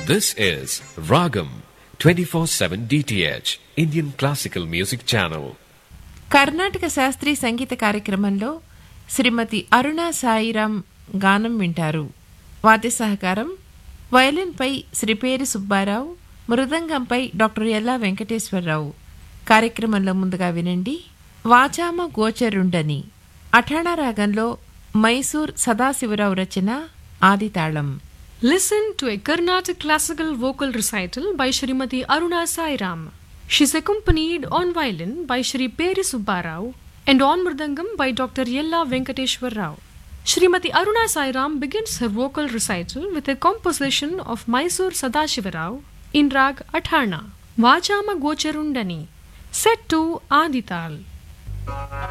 This is Ragam 24/7 DTH Indian Classical Music Channel. Karnataka శాస్త్రీయ సంగీత కార్యక్రమంలో శ్రీమతి అరుణా సాయిరాం గానం వింటారు. వాద్య సహకారం వయలిన్పై శ్రీ పేరి సుబ్బారావు, మృదంగంపై డాక్టర్ ఎల్లా వెంకటేశ్వరరావు. కార్యక్రమంలో ముందుగా వినండి వాచామ గోచరుండని అఠాణా రాగంలో మైసూర్ సదాశివరావు రచన ఆదితాళం. Listen to a Carnatic classical vocal recital by Srimati Aruna Sairam. She is accompanied on violin by Shri Peri Subbarao and on mridangam by Dr. Yella Venkateshwar Rao. Srimati Aruna Sairam begins her vocal recital with a composition of Mysore Sadashivarao in rag Athana, Vachama Gocharundani, set to Adital.